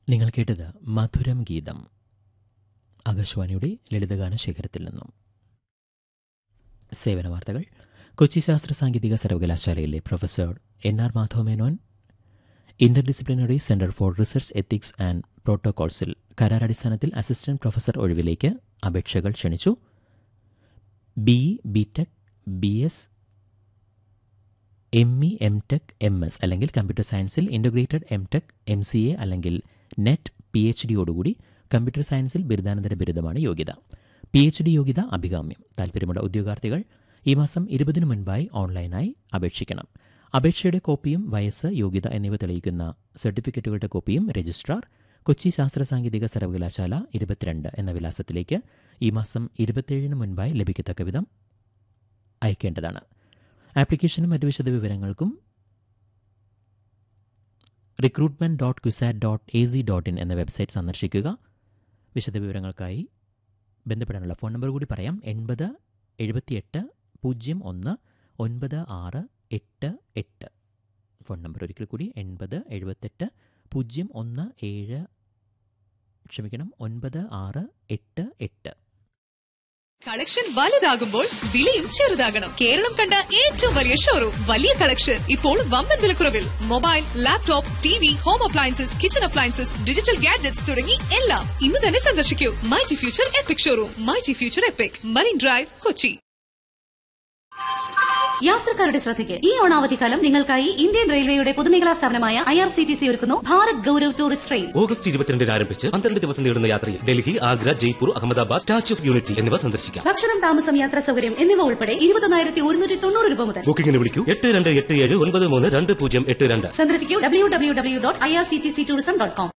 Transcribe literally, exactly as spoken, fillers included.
നിങ്ങൾ കേട്ടത് മധുരം ഗീതം ആകാശവാണിയുടെ ലളിതഗാന ശേഖരത്തിൽ നിന്നും. സേവന വാർത്തകൾ. കൊച്ചി ശാസ്ത്ര സാങ്കേതിക സർവകലാശാലയിലെ professor N R Madhava Menon interdisciplinary centre for research ethics and പ്രോട്ടോകോൾസിൽ കരാറടിസ്ഥാനത്തിൽ assistant professor ഒഴിവിലേക്ക് അപേക്ഷകൾ ക്ഷണിച്ചു. B B tech, B S, M E, M tech, M S അല്ലെങ്കിൽ കമ്പ്യൂട്ടർ സയൻസിൽ integrated M tech, M C A അല്ലെങ്കിൽ നെറ്റ് പി എച്ച് ഡിയോടുകൂടി കമ്പ്യൂട്ടർ സയൻസിൽ ബിരുദാനന്തര ബിരുദമാണ് യോഗ്യത. P H D യോഗ്യത അഭികാമ്യം. താൽപ്പര്യമുള്ള ഉദ്യോഗാർത്ഥികൾ ഈ മാസം ഇരുപതിനു മുൻപായി ഓൺലൈനായി അപേക്ഷിക്കണം. അപേക്ഷയുടെ കോപ്പിയും വയസ്സ്, യോഗ്യത എന്നിവ തെളിയിക്കുന്ന സർട്ടിഫിക്കറ്റുകളുടെ കോപ്പിയും രജിസ്ട്രാർ, കൊച്ചി ശാസ്ത്ര സാങ്കേതിക സർവകലാശാല ഇരുപത്തിരണ്ട് എന്ന വിലാസത്തിലേക്ക് ഈ മാസം ഇരുപത്തിയേഴിന് മുൻപായി ലഭിക്കത്തക്ക വിധം അയക്കേണ്ടതാണ്. ആപ്ലിക്കേഷനും മറ്റു വിശദ വിവരങ്ങൾക്കും recruitment dot CUSAT dot A C dot in എന്ന വെബ്സൈറ്റ് സന്ദർശിക്കുക. വിശദവിവരങ്ങൾക്കായി ബന്ധപ്പെടാനുള്ള ഫോൺ നമ്പർ കൂടി പറയാം. എൺപത് എഴുപത്തിയെട്ട് പൂജ്യം ഒന്ന് ഒൻപത് ആറ് എട്ട് എട്ട്. ഫോൺ നമ്പർ ഒരിക്കൽ കൂടി എൺപത് എഴുപത്തെട്ട് പൂജ്യം ഒന്ന് ഏഴ് ക്ഷമിക്കണം ഒൻപത് ആറ് എട്ട് എട്ട്. കളക്ഷൻ വലുതാകുമ്പോൾ വിലയും ചെറുതാകണം. കേരളം കണ്ട ഏറ്റവും വലിയ ഷോറൂം, വലിയ കളക്ഷൻ, ഇപ്പോൾ വമ്പൻ വിലക്കുറവിൽ. Mobile, laptop, T V, home appliances, kitchen appliances, digital gadgets തുടങ്ങി എല്ലാം ഇന്ന് തന്നെ സന്ദർശിക്കൂ. My G future EPIC showroom, my G future EPIC, marine drive, Kochi. യാത്രക്കാരുടെ ശ്രദ്ധയ്ക്ക് ഈ ഓണാവധിക്കാലം നിങ്ങൾക്കായി ഇന്ത്യൻ റെയിൽവേയുടെ പൊതുമേഖലാ സ്ഥാപനമായ I R C T C ഒരുക്കുന്നു Bharat Gaurav tourist train. August ഇരുപത്തിരണ്ടിന് ആരംഭിച്ച് പന്ത്രണ്ട് ദിവസം നീളുന്ന യാത്രയിൽ Delhi, Agra, Jaipur, Ahmedabad, statue of unity എന്നിവ സന്ദർശിക്കാം. ഭക്ഷണം, താമസം, യാത്രാ സൗകര്യം എന്നിവ ഉൾപ്പെടെ ഇരുപത്തൊന്നായിരത്തി ഒരുന്നൂറ്റി തൊണ്ണൂറ് രൂപ മുതൽ. ബുക്കിംഗിന് വിളിക്കൂ എട്ട് രണ്ട് എട്ട് ഏഴ് ഒൻപത് മൂന്ന് രണ്ട് പൂജ്യം എട്ട് രണ്ട്. സന്ദർശിക്കൂ W W W dot I R C T C tourism dot com.